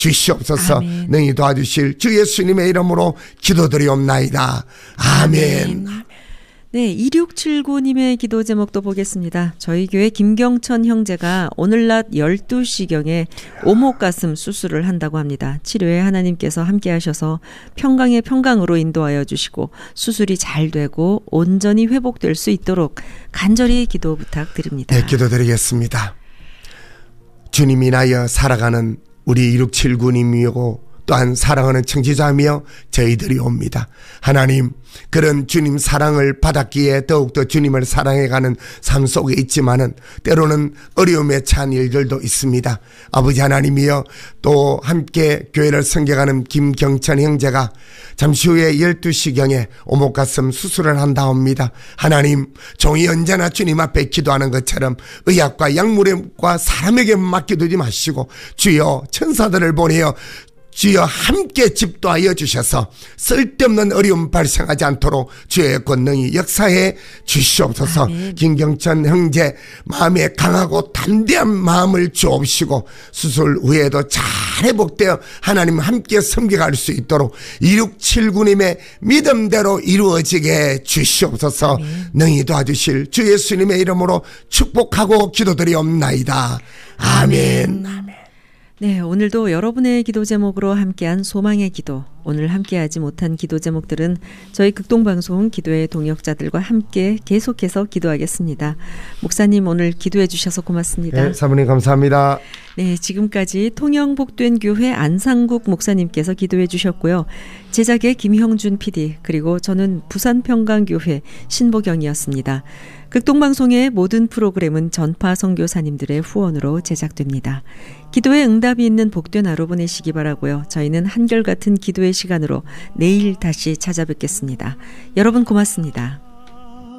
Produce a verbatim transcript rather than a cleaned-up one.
주시옵소서. 아멘. 능히 도와주실 주 예수님의 이름으로 기도드리옵나이다. 아멘. 아멘. 네, 이육칠구 님의 기도 제목도 보겠습니다. 저희 교회 김경천 형제가 오늘 낮 열두 시경에 오목가슴 수술을 한다고 합니다. 치료에 하나님께서 함께 하셔서 평강의 평강으로 인도하여 주시고 수술이 잘 되고 온전히 회복될 수 있도록 간절히 기도 부탁드립니다. 네, 기도드리겠습니다. 주님 인하여 살아가는 우리 이육칠구 님이고 또한 사랑하는 청취자며 저희들이 옵니다. 하나님, 그런 주님 사랑을 받았기에 더욱더 주님을 사랑해가는 삶 속에 있지만은 때로는 어려움에 찬 일들도 있습니다. 아버지 하나님이여, 또 함께 교회를 섬겨가는 김경천 형제가 잠시 후에 열두 시경에 오목가슴 수술을 한다옵니다. 하나님, 종이 언제나 주님 앞에 기도하는 것처럼 의학과 약물과 사람에게 맡겨두지 마시고 주여 천사들을 보내어 주여 함께 집도하여 주셔서 쓸데없는 어려움 발생하지 않도록 주의 권능이 역사해 주시옵소서. 아멘. 김경천 형제 마음에 강하고 담대한 마음을 주옵시고 수술 후에도 잘 회복되어 하나님 함께 섬겨갈 수 있도록 이육칠구 님의 믿음대로 이루어지게 주시옵소서. 아멘. 능히 도와주실 주 예수님의 이름으로 축복하고 기도드리옵나이다. 아멘. 아멘. 네, 오늘도 여러분의 기도 제목으로 함께한 소망의 기도, 오늘 함께하지 못한 기도 제목들은 저희 극동방송 기도의 동역자들과 함께 계속해서 기도하겠습니다. 목사님, 오늘 기도해 주셔서 고맙습니다. 네, 사모님 감사합니다. 네, 지금까지 통영복된 교회 안상국 목사님께서 기도해 주셨고요. 제작의 김형준 피디, 그리고 저는 부산평강교회 신보경이었습니다. 극동방송의 모든 프로그램은 전파 선교사님들의 후원으로 제작됩니다. 기도에 응답이 있는 복된 하루 보내시기 바라고요. 저희는 한결같은 기도의 시간으로 내일 다시 찾아뵙겠습니다. 여러분 고맙습니다.